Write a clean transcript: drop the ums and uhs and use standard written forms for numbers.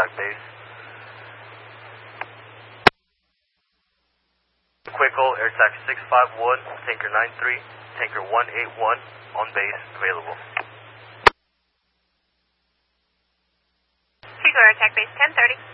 Attack Base. Quick Hole, Air Taxi 651, Tanker 93, Tanker 181, on base, available. Chico, Air Attack Base 1030.